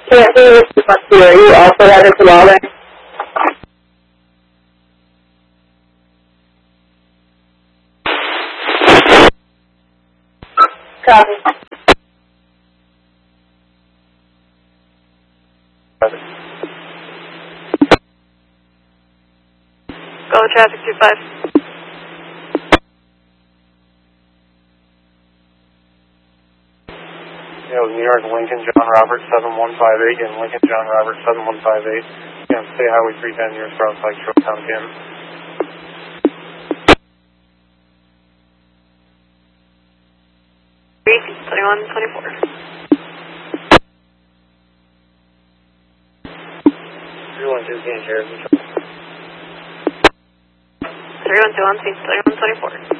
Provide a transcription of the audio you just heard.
Can't see this too much here. You also headed to Lawler? Copy. Go traffic 25. Yeah, it was New York, Lincoln, John Robert, 7158, and Lincoln, John Robert, 7158. Yeah, State Highway 310 near Sprouts Pike, Shoretown, Canton. Greek, 2124. 312 Canton, Sheriff. 3121, 2124.